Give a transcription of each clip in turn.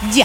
Ya.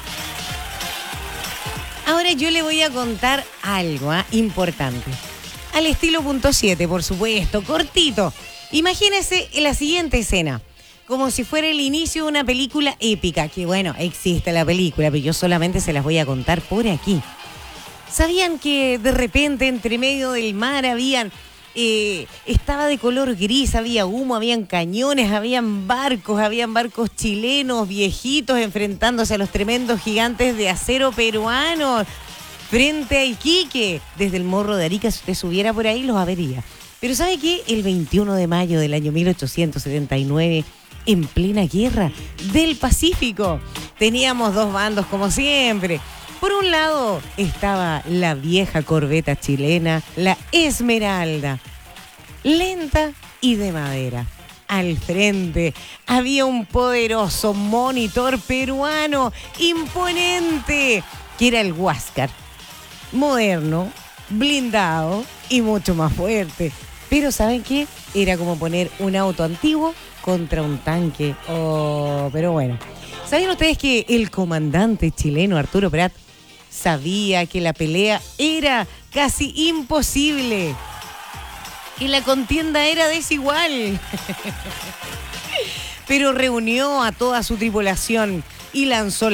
Ahora yo le voy a contar algo importante. Al estilo punto 7, por supuesto, cortito. Imagínese la siguiente escena, como si fuera el inicio de una película épica, que bueno, existe la película, pero yo solamente se las voy a contar por aquí. ¿Sabían que de repente entre medio del mar estaba de color gris, había humo, habían cañones, habían barcos chilenos viejitos enfrentándose a los tremendos gigantes de acero peruanos frente a Iquique? Desde el Morro de Arica, si usted subiera por ahí, los vería. Pero ¿sabe qué? El 21 de mayo del año 1879, en plena guerra del Pacífico, teníamos dos bandos como siempre. Por un lado estaba la vieja corbeta chilena, la Esmeralda, lenta y de madera. Al frente había un poderoso monitor peruano imponente, que era el Huáscar. Moderno, blindado y mucho más fuerte. Pero ¿saben qué? Era como poner un auto antiguo contra un tanque. Oh, pero bueno. ¿Saben ustedes que el comandante chileno Arturo Prat sabía que la pelea era casi imposible, que la contienda era desigual? Pero reunió a toda su tripulación y lanzó